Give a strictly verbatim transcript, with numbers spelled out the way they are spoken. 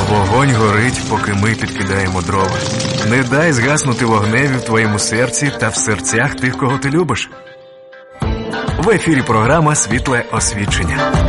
Вогонь горить, поки ми підкидаємо дрова. Не дай згаснути вогневі в твоєму серці та в серцях тих, кого ти любиш. В ефірі програма «Світле освічення».